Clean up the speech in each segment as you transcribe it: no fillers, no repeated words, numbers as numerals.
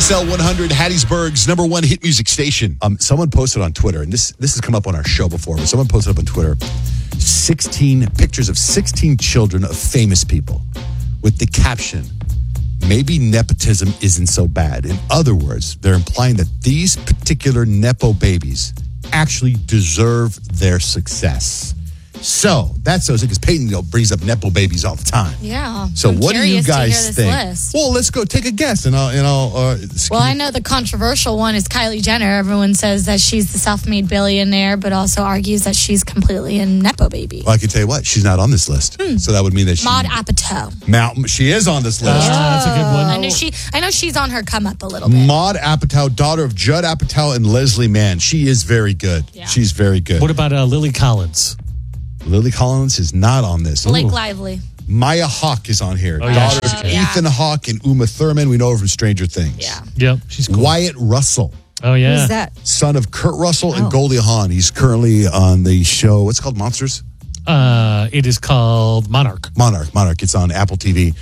XL 100, Hattiesburg's number one hit music station. Someone posted on Twitter, and this has come up on our show before, but someone posted up on Twitter 16 pictures of 16 children of famous people with the caption, "Maybe nepotism isn't so bad." In other words, they're implying that these particular Nepo babies actually deserve their success. So that's so sick because Peyton brings up Nepo babies all the time. Yeah. So I'm what do you curious to guys hear this think? list. Well, let's go take a guess, and I'll. Well, I know the controversial one is Kylie Jenner. Everyone says that she's the self-made billionaire, but also argues that she's completely a Nepo baby. Well, I can tell you what, she's not on this list. So that would mean that Maud Apatow. she is on this list. That's a good one. I know she's on her come up a little bit. Maud Apatow, daughter of Judd Apatow and Leslie Mann. She is very good. Yeah. She's very good. What about Lily Collins? Lily Collins is not on this. Blake Ooh. Lively. Maya Hawke is on here. Oh, yeah, Daughter she's of good. Ethan Hawke and Uma Thurman. We know her from Stranger Things. Yeah. Yep, she's cool. Wyatt Russell, Oh, yeah. Who's that? son of Kurt Russell and Goldie Hawn. He's currently on the show. What's it called? Monsters? It is called Monarch. Monarch. It's on Apple TV.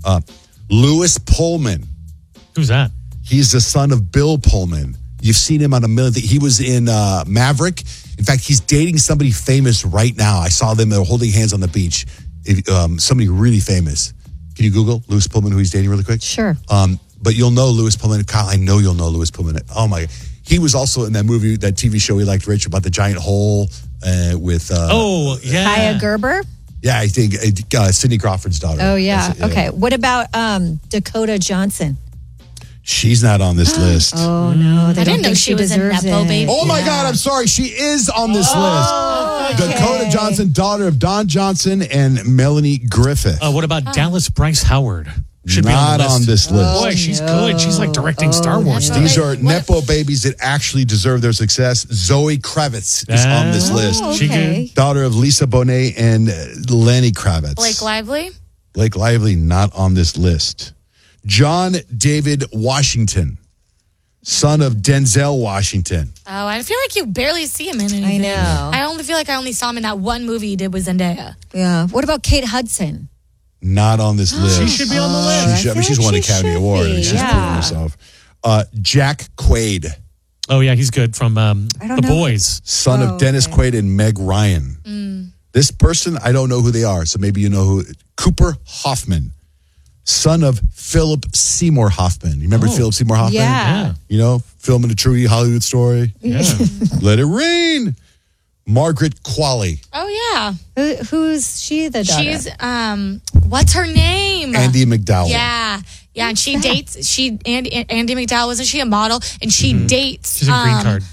Louis Pullman. Who's that? He's the son of Bill Pullman. You've seen him on a million things. He was in Maverick. In fact, he's dating somebody famous right now. I saw them. They were holding hands on the beach. Somebody really famous. Can you Google Louis Pullman, who he's dating really quick? Sure. But you'll know Louis Pullman. Kyle, I know you'll know Louis Pullman. Oh, my. He was also in that movie, that TV show we liked, Rachel, about the giant hole with... Kaya Gerber? Yeah, I think Sidney Crawford's daughter. Oh, yeah. Okay. What about Dakota Johnson? She's not on this list. Oh, no. I didn't know she was a Nepo baby. Oh, my God. I'm sorry. She is on this list. okay. Dakota Johnson, daughter of Don Johnson and Melanie Griffith. What about Dallas Bryce Howard? Should not be on this list. Boy, she's good. She's like directing Star Wars stuff. These are Nepo babies that actually deserve their success. Zoe Kravitz is on this list. Oh, She okay. good? Daughter of Lisa Bonet and Lenny Kravitz. Blake Lively. Blake Lively, not on this list. John David Washington, son of Denzel Washington. Oh, I feel like you barely see him in anything. I know. I only feel like I only saw him in that one movie he did with Zendaya. Yeah. What about Kate Hudson? Not on this list. She should be on the list. She's won an Academy Award. be, She's yeah. proven herself. Jack Quaid, Oh, yeah, he's good from The know. Boys. son of Dennis Quaid and Meg Ryan. This person, I don't know who they are, so maybe you know who. Cooper Hoffman, son of Philip Seymour Hoffman. You remember Philip Seymour Hoffman? Yeah. Yeah. You know, filming a true Hollywood story. Yeah. Let It Rain. Margaret Qualley. Oh yeah, Who's she the daughter? she's what's her name? Andy McDowell. Yeah, and she dates Andy McDowell, wasn't she a model? And she dates She's a green card.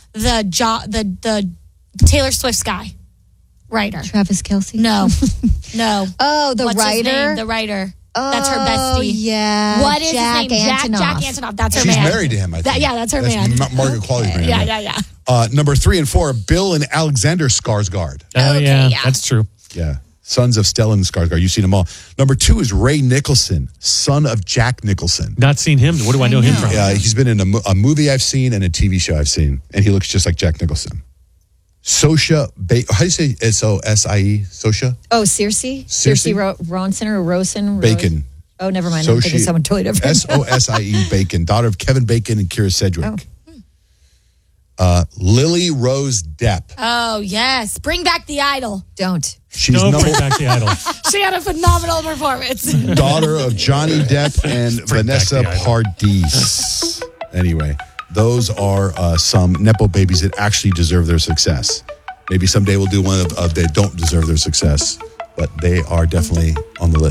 the Taylor Swift's guy writer. Travis Kelce? No. Oh, the What's his writer? name? The writer. That's her bestie. Oh, yeah. What is Jack his name? Antonoff. Jack Antonoff. That's her She's man. married to him, I think. That's her man. Margaret Qualley's married to him. Yeah. Number 3 and 4, Bill and Alexander Skarsgård. Oh, Okay, yeah, yeah. that's true. Yeah. Sons of Stellan Skarsgård. You've seen them all. Number 2 is Ray Nicholson, son of Jack Nicholson. Not seen him. What do I know him from? He's been in a movie I've seen and a TV show I've seen, and he looks just like Jack Nicholson. Sosha, how do you say S-O-S-I-E? Sosha? Oh, Circe? Circe? Ronson or Rosen? Bacon. Oh, never mind. I'm thinking someone totally different. S-O-S-I-E Bacon, daughter of Kevin Bacon and Kira Sedgwick. Lily Rose Depp. Oh yes, bring back the Idol. Don't. She's No, bring back the Idol. She had a phenomenal performance. daughter of Johnny Depp and Vanessa back the Paradis. Anyway, those are some Nepo babies that actually deserve their success. Maybe someday we'll do one of they don't deserve their success, but they are definitely on the list.